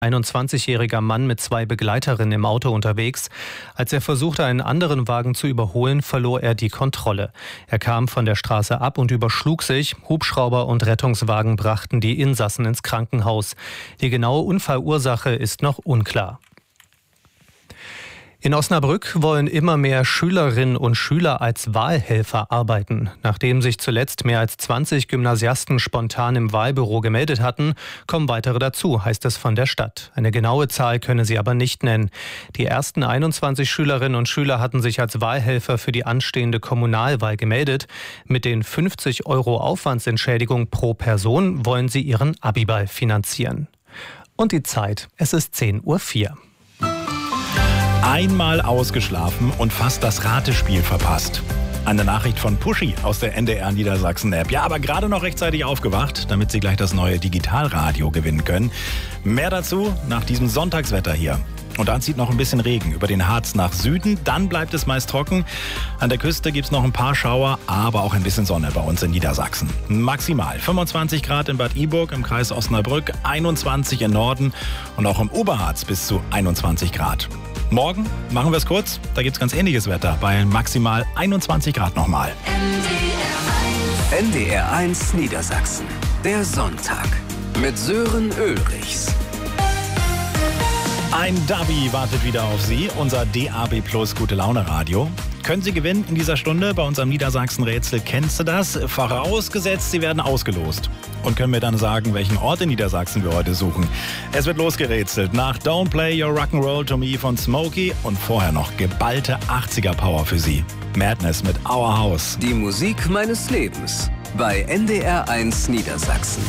21-jähriger Mann mit 2 Begleiterinnen im Auto unterwegs. Als er versuchte, einen anderen Wagen zu überholen, verlor er die Kontrolle. Er kam von der Straße ab und überschlug sich. Hubschrauber und Rettungswagen brachten die Insassen ins Krankenhaus. Die genaue Unfallursache ist noch unklar. In Osnabrück wollen immer mehr Schülerinnen und Schüler als Wahlhelfer arbeiten. Nachdem sich zuletzt mehr als 20 Gymnasiasten spontan im Wahlbüro gemeldet hatten, kommen weitere dazu, heißt es von der Stadt. Eine genaue Zahl könne sie aber nicht nennen. Die ersten 21 Schülerinnen und Schüler hatten sich als Wahlhelfer für die anstehende Kommunalwahl gemeldet. Mit den 50 € Aufwandsentschädigung pro Person wollen sie ihren Abiball finanzieren. Und die Zeit, es ist 10:04 Uhr. Einmal ausgeschlafen und fast das Ratespiel verpasst. Eine Nachricht von Puschi aus der NDR Niedersachsen-App. Ja, aber gerade noch rechtzeitig aufgewacht, damit Sie gleich das neue Digitalradio gewinnen können. Mehr dazu nach diesem Sonntagswetter hier. Und dann zieht noch ein bisschen Regen über den Harz nach Süden. Dann bleibt es meist trocken. An der Küste gibt es noch ein paar Schauer, aber auch ein bisschen Sonne bei uns in Niedersachsen. Maximal 25 Grad in Bad Iburg im Kreis Osnabrück, 21 im Norden und auch im Oberharz bis zu 21 Grad. Morgen machen wir es kurz, da gibt es ganz ähnliches Wetter, bei maximal 21 Grad nochmal. NDR 1 Niedersachsen, der Sonntag mit Sören Ulrichs. Ein Davi wartet wieder auf Sie, unser DAB Plus Gute Laune Radio. Können Sie gewinnen in dieser Stunde bei unserem Niedersachsen-Rätsel Kennst du das? Vorausgesetzt, Sie werden ausgelost. Und können mir dann sagen, welchen Ort in Niedersachsen wir heute suchen. Es wird losgerätselt nach Don't Play Your Rock'n'Roll to Me von Smokey und vorher noch geballte 80er-Power für Sie. Madness mit Our House. Die Musik meines Lebens bei NDR 1 Niedersachsen.